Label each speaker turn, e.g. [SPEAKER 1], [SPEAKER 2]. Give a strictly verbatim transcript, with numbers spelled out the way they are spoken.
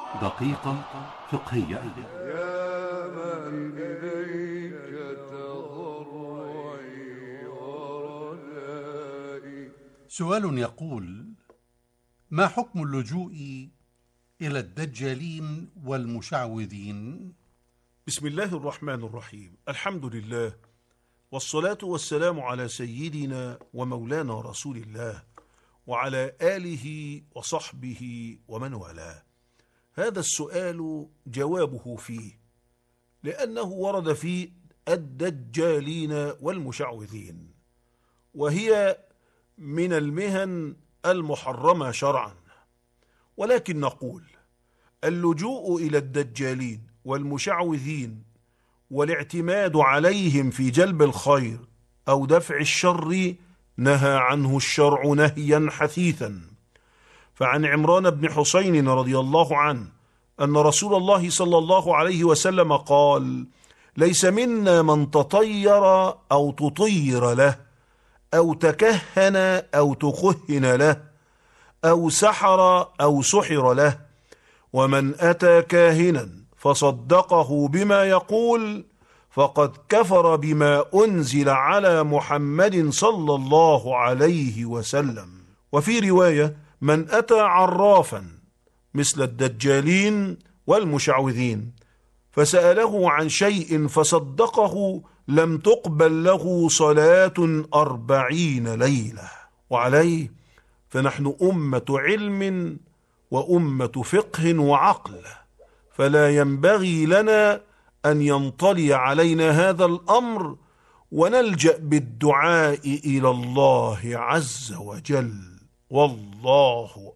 [SPEAKER 1] دقيقة فقهية.
[SPEAKER 2] يا من إليك تضرعي ورجائي.
[SPEAKER 3] سؤال يقول: ما حكم اللجوء إلى الدجالين والمشعوذين؟
[SPEAKER 4] بسم الله الرحمن الرحيم. الحمد لله، والصلاة والسلام على سيدنا ومولانا رسول الله وعلى آله وصحبه ومن والاه. هذا السؤال جوابه فيه لأنه ورد في الدجالين والمشعوذين، وهي من المهن المحرمة شرعا، ولكن نقول اللجوء إلى الدجالين والمشعوذين والاعتماد عليهم في جلب الخير أو دفع الشر نهى عنه الشرع نهيا حثيثا. فعن عمران بن حسين رضي الله عنه أن رسول الله صلى الله عليه وسلم قال: ليس منا من تطير أو تطير له، أو تكهن أو تكهن له، أو سحر أو سحر له، ومن أتى كاهنا فصدقه بما يقول فقد كفر بما أنزل على محمد صلى الله عليه وسلم. وفي رواية: من أتى عرافا مثل الدجالين والمشعوذين فسأله عن شيء فصدقه لم تقبل له صلاة أربعين ليلة. وعليه فنحن أمة علم وأمة فقه وعقل، فلا ينبغي لنا أن ينطلي علينا هذا الأمر ونلجأ بالدعاء إلى الله عز وجل، والله